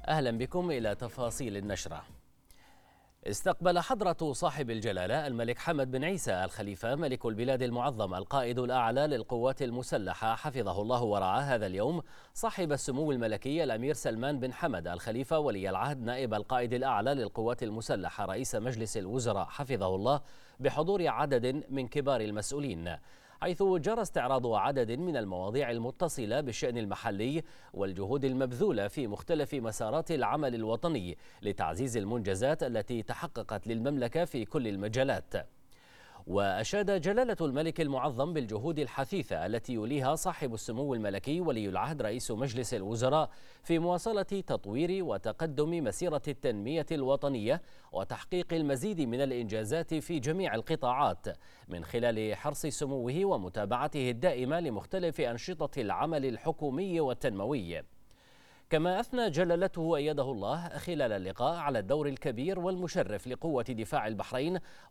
أهلا بكم إلى تفاصيل النشرة. استقبل حضرة صاحب الجلالة الملك حمد بن عيسى الخليفة ملك البلاد المعظم القائد الأعلى للقوات المسلحة حفظه الله ورعاه هذا اليوم صاحب السمو الملكي الأمير سلمان بن حمد الخليفة ولي العهد نائب القائد الأعلى للقوات المسلحة رئيس مجلس الوزراء حفظه الله بحضور عدد من كبار المسؤولين، حيث جرى استعراض عدد من المواضيع المتصلة بالشأن المحلي والجهود المبذولة في مختلف مسارات العمل الوطني لتعزيز المنجزات التي تحققت للمملكة في كل المجالات. وأشاد جلالة الملك المعظم بالجهود الحثيثة التي يوليها صاحب السمو الملكي ولي العهد رئيس مجلس الوزراء في مواصلة تطوير وتقدم مسيرة التنمية الوطنية وتحقيق المزيد من الإنجازات في جميع القطاعات من خلال حرص سموه ومتابعته الدائمة لمختلف أنشطة العمل الحكومي والتنموي. كما أثنى جلالته أيده الله خلال اللقاء على الدور الكبير والمشرف لقوة دفاع البحرين